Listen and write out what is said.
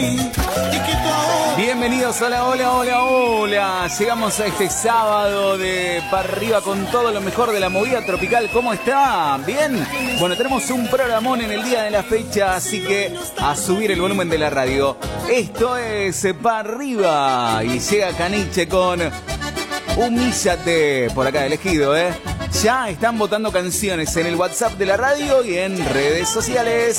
Bienvenidos, hola. Llegamos a este sábado de para arriba con todo lo mejor de la movida tropical. ¿Cómo están? ¿Bien? Bueno, tenemos un programón en el día de la fecha, así que a subir el volumen de la radio. Esto es para arriba y llega Caniche con Humíllate por acá elegido, ¿eh? Ya están votando canciones en el WhatsApp de la radio y en redes sociales.